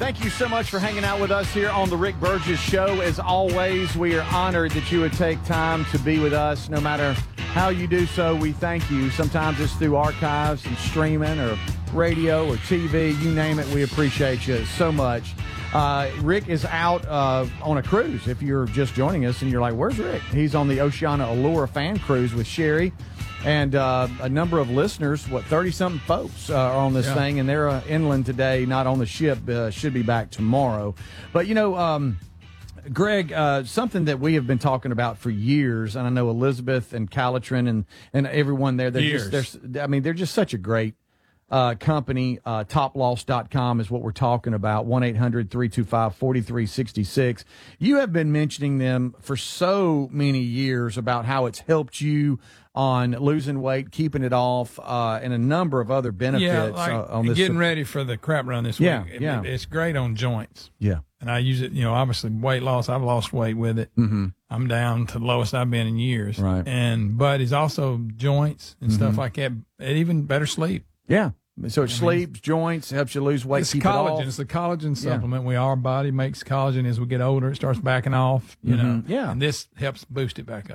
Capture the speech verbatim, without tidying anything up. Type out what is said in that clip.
thank you so much for hanging out with us here on the Rick Burgess Show. As always, we are honored that you would take time to be with us. No matter how you do so, we thank you. Sometimes it's through archives and streaming or radio or T V, you name it. We appreciate you so much. Uh, Rick is out uh, on a cruise. If you're just joining us and you're like, where's Rick? He's on the Oceana Allure fan cruise with Sherry. And uh, a number of listeners, what, thirty-something folks uh, are on this yeah. thing, and they're uh, inland today, not on the ship, uh, should be back tomorrow. But, you know, um, Greg, uh, something that we have been talking about for years, and I know Elizabeth and Calitrin and, and everyone there, they're years. just, they're, I mean, they're just such a great uh, company. Uh, top loss dot com is what we're talking about, one eight hundred three two five four three six six. You have been mentioning them for so many years about how it's helped you on losing weight, keeping it off, uh, and a number of other benefits. Yeah, like uh, on this. Getting ready for the crap run this yeah, week. Yeah, it, it's great on joints. Yeah. And I use it, you know, obviously weight loss. I've lost weight with it. Mm-hmm. I'm down to the lowest I've been in years. Right. And, but it's also joints and mm-hmm. stuff like that. And even better sleep. Yeah. So it I sleeps, mean, joints, helps you lose weight, it's keep collagen. it off. It's the collagen supplement. Yeah. We Our body makes collagen as we get older. It starts backing off, you mm-hmm. know. Yeah. And this helps boost it back up.